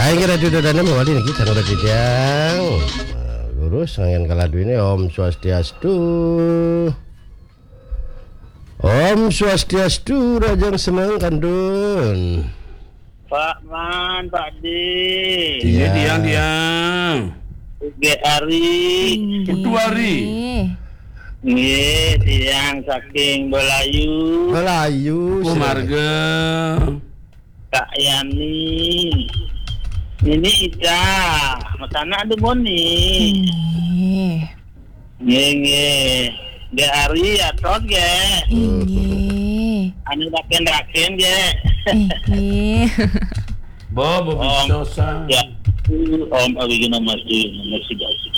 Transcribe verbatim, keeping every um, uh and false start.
Aing kira tu dana mawali ni kita nora kijang. Lurus ngangen kaladu ini Om Swastiastu. Om Swastiastu Rajang Senang Kandun. Pak Man, Pak Di. Iya, diang diang. Uge Ari. Putu Ari. Nggih, tiang saking Belayu. Melayu. Marga. Kak Yani. Ini Ida. Masana ada Boni. Nggih, nggih. Ge Ari atot ge. Nggih. Anu raken-raken ge. Nggih. Bobo Om. Sosa. Ya. Om abigina masih masih